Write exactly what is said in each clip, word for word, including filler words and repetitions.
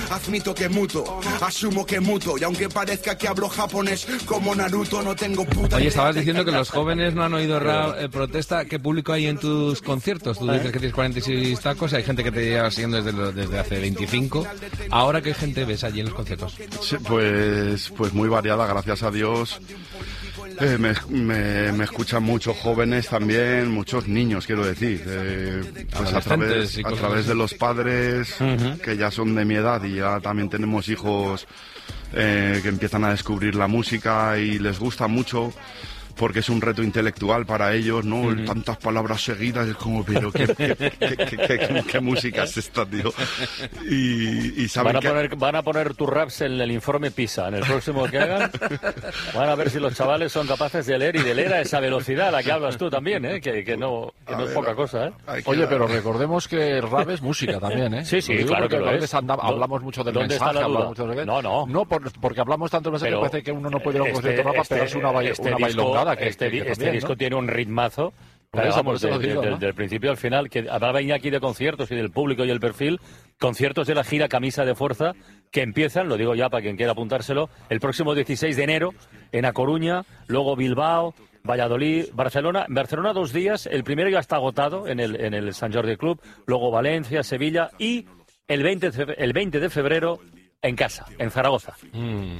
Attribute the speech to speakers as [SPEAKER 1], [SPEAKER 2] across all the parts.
[SPEAKER 1] admito que muto, asumo que muto, y aunque parezca que hablo japonés como Naruto, no tengo puta.
[SPEAKER 2] Oye, estabas diciendo que los jóvenes no han oído rap, eh, protesta. ¿Qué público hay en tus conciertos? Tú dices que tienes cuarenta y seis tacos, hay gente que te lleva siguiendo desde, lo, desde hace veinticinco. ¿Ahora qué gente ves allí en los conciertos?
[SPEAKER 3] Sí, pues, pues muy variada, gracias a Dios. Eh, me, me, me escuchan muchos jóvenes también, muchos niños, quiero decir. Eh, pues a través, a través de los padres, uh-huh. que ya son de mi edad, y ya también tenemos hijos eh, que empiezan a descubrir la música y les gusta mucho. Porque es un reto intelectual para ellos, ¿no? Uh-huh. Tantas palabras seguidas, es como, pero ¿qué, qué, qué, qué, qué, qué música es esta, tío? Y, y saben
[SPEAKER 4] van a
[SPEAKER 3] que...
[SPEAKER 4] poner Van a poner tus raps en el informe PISA, en el próximo que hagan. Van a ver si los chavales son capaces de leer y de leer a esa velocidad a la que hablas tú también, ¿eh? Que, que no, que no ver, es poca cosa, ¿eh?
[SPEAKER 5] Oye, pero recordemos que el rap es música también, ¿eh?
[SPEAKER 4] Sí, sí, claro que
[SPEAKER 5] a veces
[SPEAKER 4] es.
[SPEAKER 5] anda, hablamos mucho del mensaje, hablamos mucho de...
[SPEAKER 4] No, no.
[SPEAKER 5] No, por, porque hablamos tanto del mensaje que parece que uno no puede ir a un concierto
[SPEAKER 4] este,
[SPEAKER 5] rap,
[SPEAKER 4] este,
[SPEAKER 5] pero es una, bail,
[SPEAKER 4] este
[SPEAKER 5] una
[SPEAKER 4] disco,
[SPEAKER 5] bailongada que,
[SPEAKER 4] este,
[SPEAKER 5] que, que
[SPEAKER 4] este
[SPEAKER 5] también,
[SPEAKER 4] disco
[SPEAKER 5] ¿no?
[SPEAKER 4] tiene un ritmazo.
[SPEAKER 5] Pero
[SPEAKER 4] eso,
[SPEAKER 5] vamos,
[SPEAKER 4] de,
[SPEAKER 5] lo digo,
[SPEAKER 4] de,
[SPEAKER 5] ¿no?
[SPEAKER 4] del principio al final, que hablaba aquí de conciertos y del público y el perfil, conciertos de la gira Camisa de Fuerza, que empiezan, lo digo ya para quien quiera apuntárselo, el próximo dieciséis de enero en A Coruña, luego Bilbao, Valladolid, Barcelona. En Barcelona dos días, el primero ya está agotado en el, en el Sant Jordi Club, luego Valencia, Sevilla y el veinte, el veinte de febrero en casa, en Zaragoza.
[SPEAKER 2] Mm.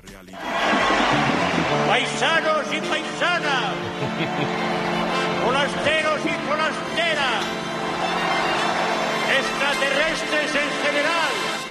[SPEAKER 6] Paisanos y paisanas, forasteros y forasteras, extraterrestres en general,